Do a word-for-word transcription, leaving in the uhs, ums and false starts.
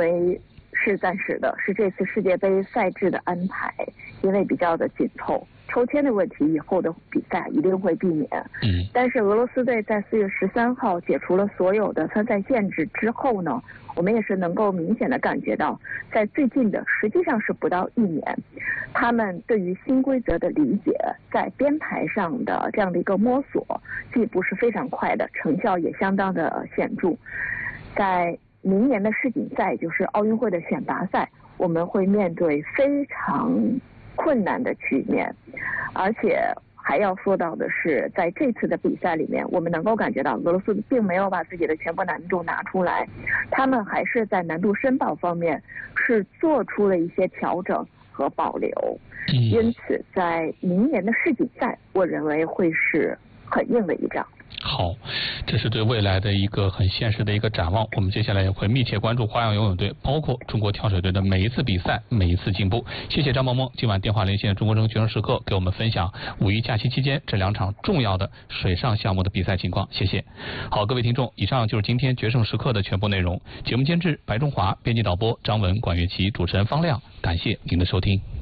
为是暂时的，是这次世界杯赛制的安排，因为比较的紧凑，抽签的问题以后的比赛一定会避免。 嗯， 但是俄罗斯队在四月十三号解除了所有的参赛限制之后呢，我们也是能够明显的感觉到，在最近的实际上是不到一年，他们对于新规则的理解，在编排上的这样的一个摸索，进步是非常快的，成效也相当的显著。在明年的世锦赛，就是奥运会的选拔赛，我们会面对非常困难的局面，而且还要说到的是，在这次的比赛里面，我们能够感觉到俄罗斯并没有把自己的全部难度拿出来，他们还是在难度申报方面是做出了一些调整和保留，因此在明年的世锦赛，我认为会是很硬的一仗。 好，这是对未来的一个很现实的一个展望。我们接下来也会密切关注花样游泳队，包括中国跳水队的每一次比赛，每一次进步。谢谢张萌萌今晚电话连线中国争学生时刻，给我们分享五一假期期间这两场重要的水上项目的比赛情况。谢谢。好，各位听众，以上就是今天决胜时刻的全部内容。节目监制白中华，编辑导播张文、管乐琪，主持人方亮。感谢您的收听。